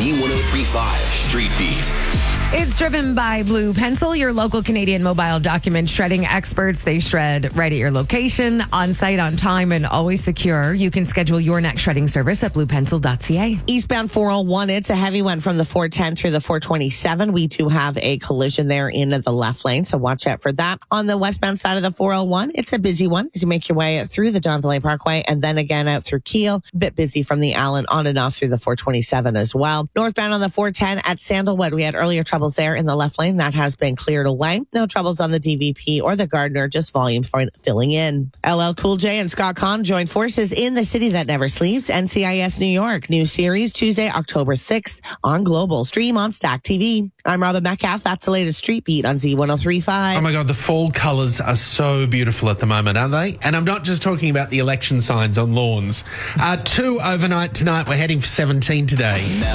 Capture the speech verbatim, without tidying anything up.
Z one oh three point five Street Beat. It's driven by Blue Pencil, your local Canadian mobile document shredding experts. They shred right at your location, on site, on time, and always secure. You can schedule your next shredding service at blue pencil dot c a. Eastbound four oh one, it's a heavy one from the four ten through the four twenty-seven. We too have a collision there in the left lane, so watch out for that. On the westbound side of the four oh one, it's a busy one as you make your way through the Don Valley Parkway and then again out through Kiel. Bit busy from the Allen on and off through the four twenty-seven as well. Northbound on the four ten at Sandalwood, we had earlier troubles there in the left lane. That has been cleared away. No troubles on the D V P or the Gardner, just volume for filling in. L L Cool J and Scott Conn joined forces in The City That Never Sleeps, N C I S New York. New series Tuesday, October sixth on Global. Stream on Stack T V. I'm Robin Metcalf. That's the latest Street Beat on Z one oh three point five. Oh my God, the fall colours are so beautiful at the moment, aren't they? And I'm not just talking about the election signs on lawns. Uh, two overnight tonight. We're heading for seventeen today.